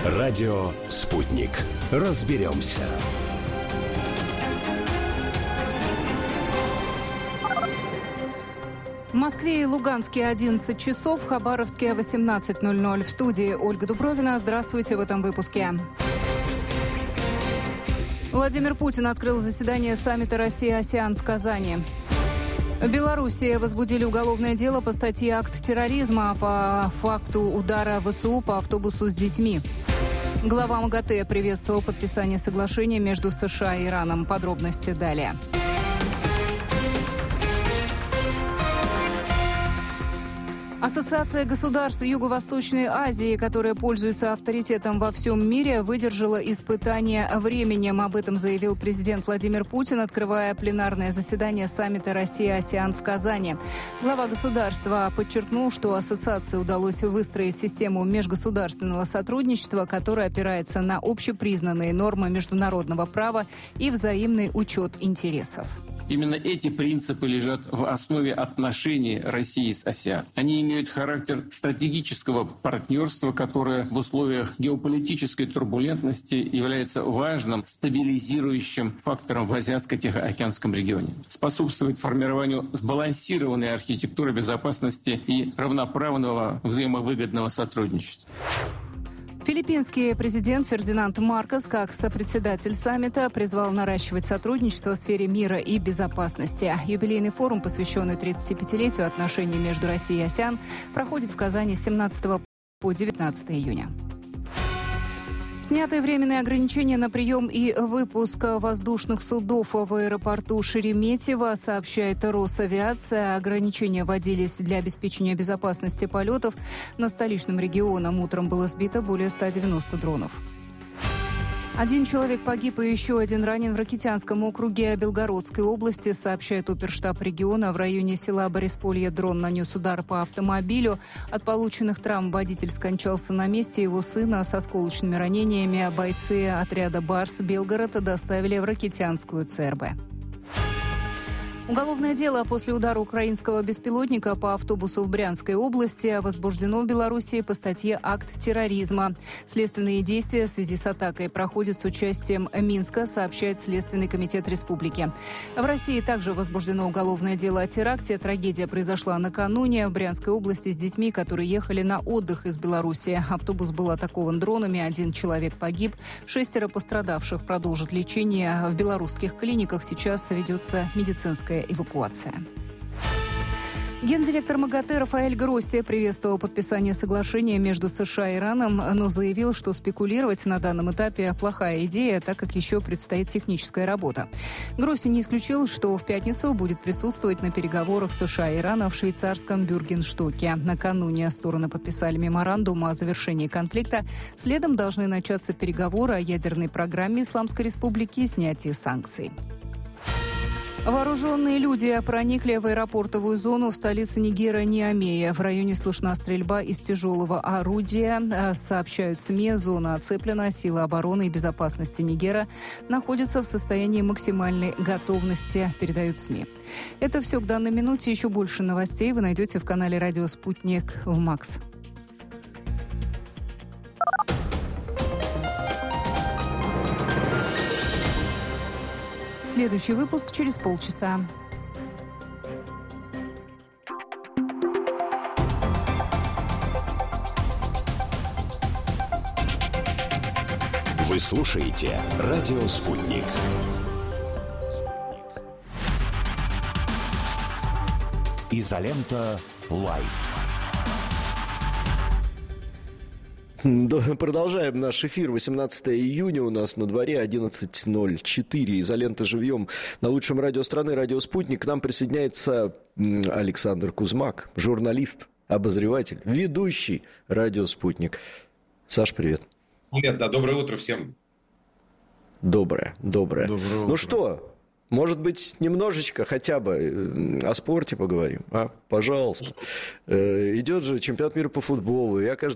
Радио «Спутник». Разберемся. В Москве и Луганске 11 часов, в Хабаровске 18:00. В студии Ольга Дубровина. Здравствуйте в этом выпуске. Владимир Путин открыл заседание саммита Россия-АСЕАН в Казани. В Беларуси возбудили уголовное дело по статье «Акт терроризма» по факту удара ВСУ по автобусу с детьми. Глава МАГАТЭ приветствовал подписание соглашения между США и Ираном. Подробности далее. Ассоциация государств Юго-Восточной Азии, которая пользуется авторитетом во всем мире, выдержала испытание временем. Об этом заявил президент Владимир Путин, открывая пленарное заседание саммита Россия-АСЕАН в Казани. Глава государства подчеркнул, что ассоциации удалось выстроить систему межгосударственного сотрудничества, которая опирается на общепризнанные нормы международного права и взаимный учет интересов. Именно эти принципы лежат в основе отношений России с АСЕАН. Они имеют характер стратегического партнерства, которое в условиях геополитической турбулентности является важным стабилизирующим фактором в Азиатско-Тихоокеанском регионе. Способствует формированию сбалансированной архитектуры безопасности и равноправного взаимовыгодного сотрудничества. Филиппинский президент Фердинанд Маркос, как сопредседатель саммита, призвал наращивать сотрудничество в сфере мира и безопасности. Юбилейный форум, посвященный 35-летию отношений между Россией и АСЕАН, проходит в Казани с 17 по 19 июня. Сняты временные ограничения на прием и выпуск воздушных судов в аэропорту Шереметьево, сообщает Росавиация. Ограничения вводились для обеспечения безопасности полетов. Над столичным регионом утром было сбито более 190 дронов. 1 человек погиб и еще 1 ранен в Ракитянском округе Белгородской области, сообщает оперштаб региона. В районе села Борисполье дрон нанес удар по автомобилю. От полученных травм водитель скончался на месте. Его сына с осколочными ранениями бойцы отряда «Барс» Белгорода доставили в Ракитянскую ЦРБ. Уголовное дело после удара украинского беспилотника по автобусу в Брянской области возбуждено в Беларуси по статье «Акт терроризма». Следственные действия в связи с атакой проходят с участием Минска, сообщает Следственный комитет республики. В России также возбуждено уголовное дело о теракте. Трагедия произошла накануне в Брянской области с детьми, которые ехали на отдых из Беларуси. Автобус был атакован дронами, 1 человек погиб, 6 пострадавших продолжат лечение. В белорусских клиниках сейчас ведется медицинская эвакуация. Гендиректор МАГАТЭ Рафаэль Гросси приветствовал подписание соглашения между США и Ираном, но заявил, что спекулировать на данном этапе плохая идея, так как еще предстоит техническая работа. Гросси не исключил, что в пятницу будет присутствовать на переговорах США и Ирана в швейцарском Бюргенштоке. Накануне стороны подписали меморандум о завершении конфликта. Следом должны начаться переговоры о ядерной программе Исламской Республики и снятии санкций. Вооруженные люди проникли в аэропортовую зону в столице Нигера Ниамея. В районе слышна стрельба из тяжелого орудия. Сообщают СМИ, зона оцеплена. Силы обороны и безопасности Нигера находятся в состоянии максимальной готовности, передают СМИ. Это все к данной минуте. Еще больше новостей вы найдете в канале «Радио Спутник» в МАКС. Следующий выпуск через полчаса. Вы слушаете «Радио Спутник». Изолента Лайф. Продолжаем наш эфир. 18 июня у нас на дворе, 11:04. Изолента живьем на лучшем радио страны, радио «Спутник». К нам присоединяется Александр Кузмак, журналист, обозреватель, ведущий радио «Спутник». Саш, привет. Привет, да, доброе утро всем. Доброе. Доброе утро. Ну что, может быть, немножечко хотя бы о спорте поговорим, а? Пожалуйста. Идет же чемпионат мира по футболу. Я